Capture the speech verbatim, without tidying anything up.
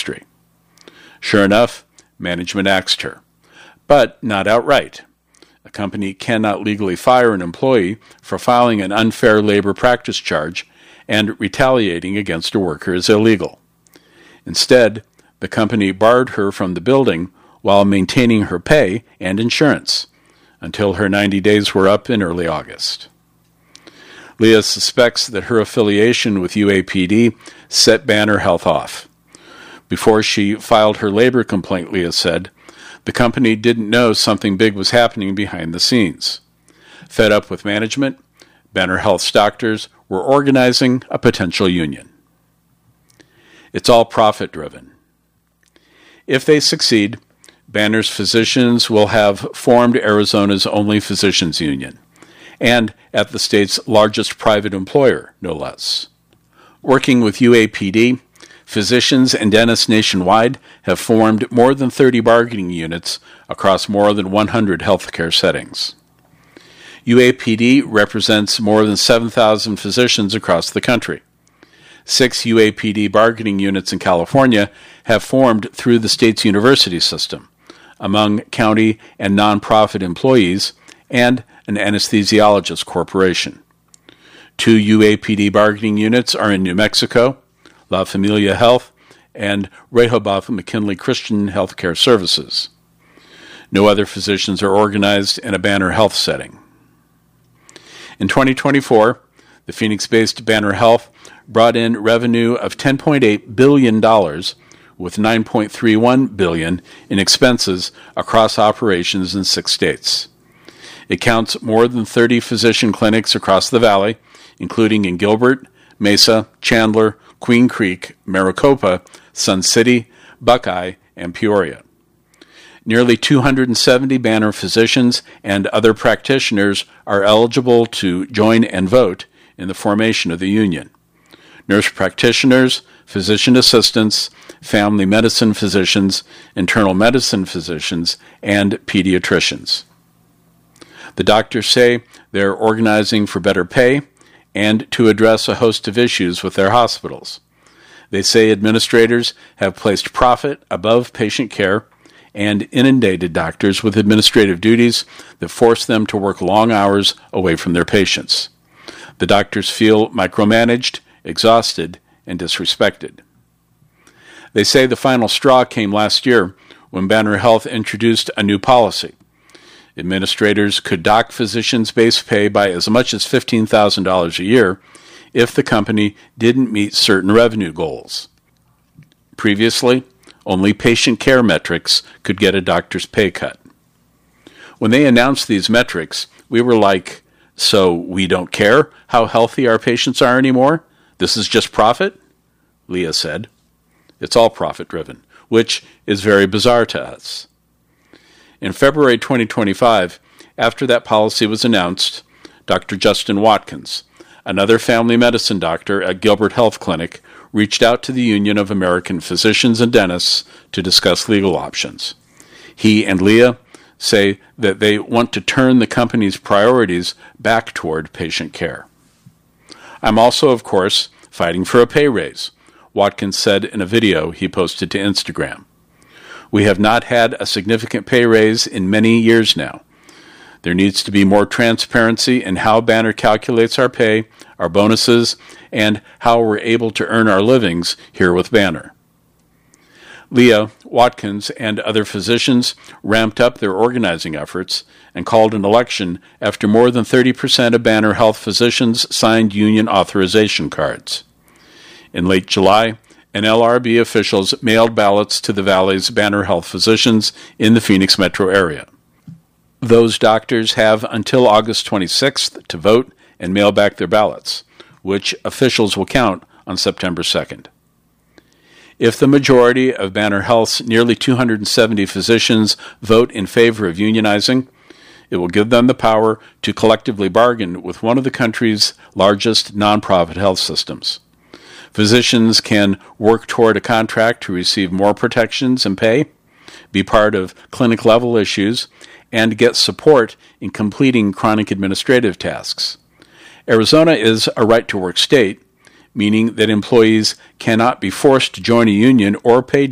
industry. Sure enough, management axed her, but not outright. A company cannot legally fire an employee for filing an unfair labor practice charge, and retaliating against a worker is illegal. Instead, the company barred her from the building while maintaining her pay and insurance until her ninety days were up in early August. Leah suspects that her affiliation with U A P D set Banner Health off. Before she filed her labor complaint, Leah said, the company didn't know something big was happening behind the scenes. Fed up with management, Banner Health's doctors were organizing a potential union. It's all profit-driven. If they succeed, Banner's physicians will have formed Arizona's only physicians union, and at the state's largest private employer, no less. Working with U A P D, physicians and dentists nationwide have formed more than thirty bargaining units across more than one hundred healthcare settings. U A P D represents more than seven thousand physicians across the country. Six U A P D bargaining units in California have formed through the state's university system, among county and nonprofit employees, and an anesthesiologist corporation. Two U A P D bargaining units are in New Mexico, La Familia Health, and Rehoboth McKinley Christian Healthcare Services. No other physicians are organized in a Banner Health setting. In twenty twenty-four, the Phoenix-based Banner Health brought in revenue of ten point eight billion dollars, with nine point three one billion dollars in expenses across operations in six states. It counts more than thirty physician clinics across the valley, including in Gilbert, Mesa, Chandler, Queen Creek, Maricopa, Sun City, Buckeye, and Peoria. Nearly two hundred seventy Banner physicians and other practitioners are eligible to join and vote in the formation of the union. Nurse practitioners, physician assistants, family medicine physicians, internal medicine physicians, and pediatricians. The doctors say they're organizing for better pay and to address a host of issues with their hospitals. They say administrators have placed profit above patient care and inundated doctors with administrative duties that force them to work long hours away from their patients. The doctors feel micromanaged, exhausted, and disrespected. They say the final straw came last year when Banner Health introduced a new policy. Administrators could dock physicians' base pay by as much as fifteen thousand dollars a year if the company didn't meet certain revenue goals. Previously, only patient care metrics could get a doctor's pay cut. When they announced these metrics, we were like, so we don't care how healthy our patients are anymore? This is just profit? Leah said. It's all profit-driven, which is very bizarre to us. In February twenty twenty-five, after that policy was announced, Doctor Justin Watkins, another family medicine doctor at Gilbert Health Clinic, reached out to the Union of American Physicians and Dentists to discuss legal options. He and Leah say that they want to turn the company's priorities back toward patient care. I'm also, of course, fighting for a pay raise, Watkins said in a video he posted to Instagram. We have not had a significant pay raise in many years now. There needs to be more transparency in how Banner calculates our pay, our bonuses, and how we're able to earn our livings here with Banner. Leah, Watkins, and other physicians ramped up their organizing efforts and called an election after more than thirty percent of Banner Health physicians signed union authorization cards. In late July, N L R B officials mailed ballots to the Valley's Banner Health physicians in the Phoenix metro area. Those doctors have until August twenty-sixth to vote and mail back their ballots, which officials will count on September second. If the majority of Banner Health's nearly two hundred seventy physicians vote in favor of unionizing, it will give them the power to collectively bargain with one of the country's largest nonprofit health systems. Physicians can work toward a contract to receive more protections and pay, be part of clinic-level issues, and get support in completing chronic administrative tasks. Arizona is a right-to-work state, meaning that employees cannot be forced to join a union or pay